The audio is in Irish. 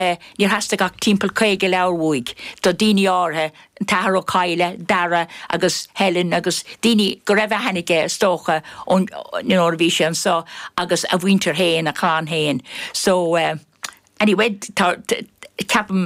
níor heasta gach timppel chuige leabhúig do daoine átha an Tathair Ó Caile, Dara agus Helen agus daoine go raibh hanige stócha ón bhí sé an so agus a bhaintear héin a chlán héin. So anyway, ceapam